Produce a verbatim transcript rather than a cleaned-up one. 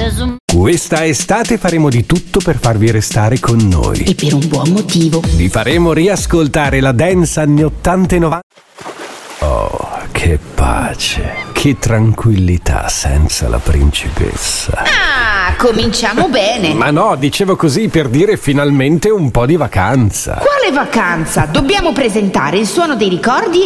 Questa estate faremo di tutto per farvi restare con noi. E per un buon motivo. Vi faremo riascoltare la dance anni ottanta e novanta. Oh, che pace, che tranquillità senza la principessa. Ah, cominciamo bene. Ma no, dicevo così per dire finalmente un po' di vacanza. Quale vacanza? Dobbiamo presentare il suono dei ricordi